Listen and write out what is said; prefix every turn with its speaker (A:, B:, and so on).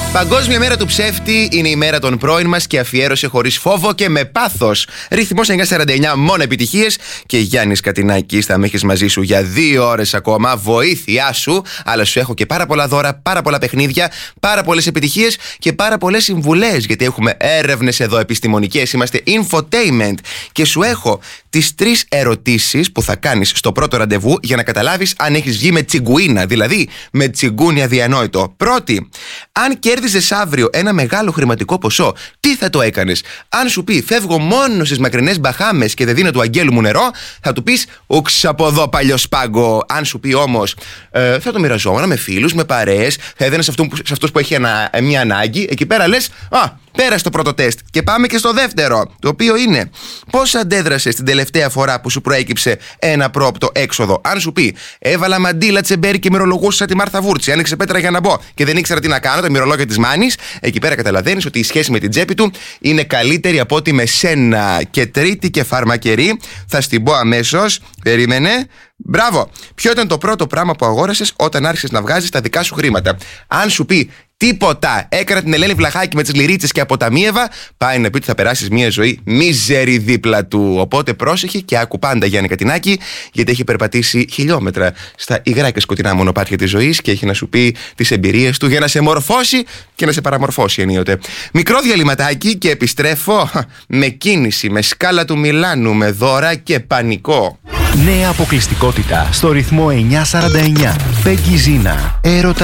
A: Παγκόσμια μέρα του ψεύτη είναι η μέρα των πρώην μας και αφιέρωσε χωρίς φόβο και με πάθος. Ρυθμός 949, μόνο επιτυχίες. Και Γιάννης Κατινάκης, θα με έχεις μαζί σου για 2 ώρες ακόμα. Βοήθειά σου, αλλά σου έχω και πάρα πολλά δώρα, πάρα πολλά παιχνίδια, πάρα πολλές επιτυχίες και πάρα πολλές συμβουλές. Γιατί έχουμε έρευνες εδώ επιστημονικές, είμαστε infotainment. Και σου έχω τις 3 ερωτήσεις που θα κάνεις στο πρώτο ραντεβού για να καταλάβεις αν έχεις βγει με τσιγκουίνα, δηλαδή με τσιγκούνι αδιανόητο. Πρώτη, αν κέρδιζες αύριο ένα μεγάλο χρηματικό ποσό, τι θα το έκανες? Αν σου πει φεύγω μόνο στις μακρινές Μπαχάμες και δεν δίνω του αγγέλου μου νερό, θα του πεις ουξ από εδώ παλιό σπάγκο. Αν σου πει όμως θα το μοιραζόμουν με φίλους, με παρέες, θα έδαινε σε αυτούς που έχει μια ανάγκη, εκεί πέρα λες πέρασε το πρώτο τεστ. Και πάμε και στο δεύτερο, το οποίο είναι πώς αντέδρασες την τελευταία φορά που σου προέκυψε ένα πρόοπτο έξοδο? Αν σου πει έβαλα μαντίλα τσεμπέρι και μυρολογούσα τη Μάρθα Βούρτσι, άνοιξε πέτρα για να μπω και δεν ήξερα τι να κάνω, το μυρολόγιο της Μάνης, εκεί πέρα καταλαβαίνεις ότι η σχέση με την τσέπη του είναι καλύτερη από ότι με σένα. Και τρίτη και φαρμακερή, θα στην πω αμέσως, περίμενε. Μπράβο! Ποιο ήταν το πρώτο πράγμα που αγόρασες όταν άρχισες να βγάζεις τα δικά σου χρήματα? Αν σου πει τίποτα, έκανα την Ελένη Βλαχάκη με τις λυρίτσες και αποταμίευα, πάει να πει ότι θα περάσεις μια ζωή μίζερη δίπλα του. Οπότε πρόσεχε και άκου πάντα Γιάννη Κατινάκη, γιατί έχει περπατήσει χιλιόμετρα στα υγρά και σκοτεινά μονοπάτια της ζωής και έχει να σου πει τις εμπειρίες του για να σε μορφώσει και να σε παραμορφώσει ενίοτε. Μικρό διαλυματάκι και επιστρέφω με κίνηση, με σκάλα του Μιλάνου, με δώρα και πανικό.
B: Νέα αποκλειστικότητα στο ρυθμό 949. Πέγγι Ζίνα. Έρωτα.